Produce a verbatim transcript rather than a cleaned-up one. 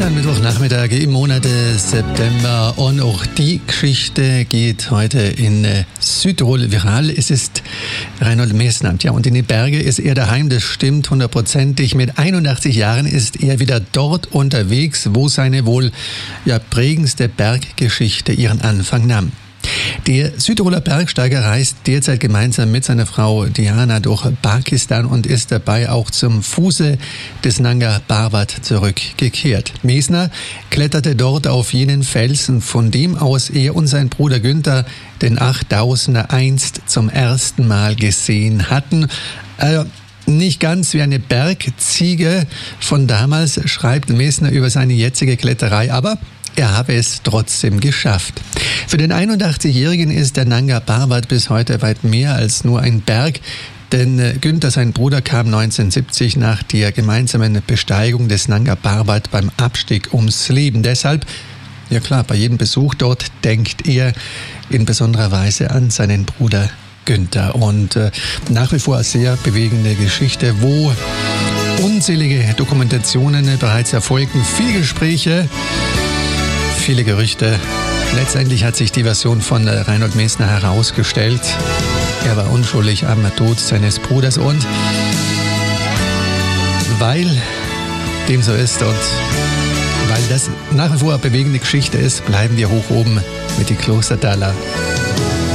Ein Mittwochnachmittag im Monat September und auch die Geschichte geht heute in Südtirol viral. Es ist Reinhold Messner. Ja, und in den Bergen ist er daheim, das stimmt hundertprozentig. Mit einundachtzig Jahren ist er wieder dort unterwegs, wo seine wohl ja, prägendste Berggeschichte ihren Anfang nahm. Der Südtiroler Bergsteiger reist derzeit gemeinsam mit seiner Frau Diana durch Pakistan und ist dabei auch zum Fuße des Nanga Parbat zurückgekehrt. Messner kletterte dort auf jenen Felsen, von dem aus er und sein Bruder Günther den Achttausender einst zum ersten Mal gesehen hatten. Also nicht ganz wie eine Bergziege von damals, schreibt Messner über seine jetzige Kletterei, aber er habe es trotzdem geschafft. Für den einundachtzigjährigen ist der Nanga Parbat bis heute weit mehr als nur ein Berg, denn Günther, sein Bruder, kam neunzehnhundertsiebzig nach der gemeinsamen Besteigung des Nanga Parbat beim Abstieg ums Leben. Deshalb, ja klar, bei jedem Besuch dort denkt er in besonderer Weise an seinen Bruder Günther. Und äh, nach wie vor eine sehr bewegende Geschichte, wo unzählige Dokumentationen bereits erfolgten, viele Gespräche, viele Gerüchte. Letztendlich hat sich die Version von Reinhold Messner herausgestellt. Er war unschuldig am Tod seines Bruders und weil dem so ist und weil das nach wie vor eine bewegende Geschichte ist, bleiben wir hoch oben mit die Klostertaler